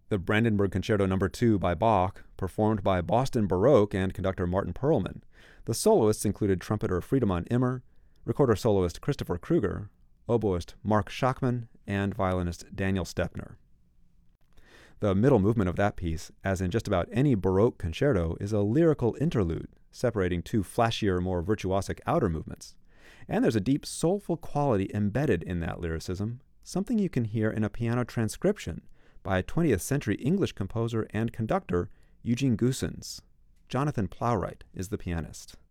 The Brandenburg Concerto No. 2 by Bach, performed by Boston Baroque and conductor Martin Perlman. The soloists included trumpeter Friedemann Immer, recorder soloist Christopher Kruger, oboist Mark Schachmann, and violinist Daniel Stepner. The middle movement of that piece, as in just about any Baroque concerto, is a lyrical interlude, separating two flashier, more virtuosic outer movements. And there's a deep, soulful quality embedded in that lyricism, something you can hear in a piano transcription by 20th century English composer and conductor Eugene Goossens. Jonathan Plowright is the pianist.